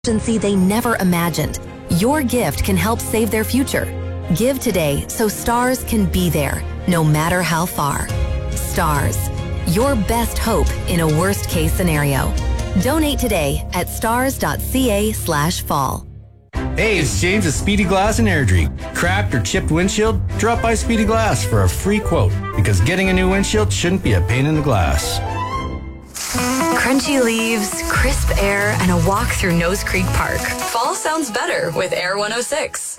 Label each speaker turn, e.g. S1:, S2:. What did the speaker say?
S1: emergency they never imagined. Your gift can help save their future. Give today so STARS can be there, no matter how far. STARS, your best hope in a worst-case scenario. Donate today at stars.ca/fall.
S2: Hey, it's James at Speedy Glass and Airdrie. Cracked or chipped windshield? Drop by Speedy Glass for a free quote, because getting a new windshield shouldn't be a pain in the glass.
S3: Crunchy leaves, crisp air, and a walk through Nose Creek Park. Fall sounds better with Air 106.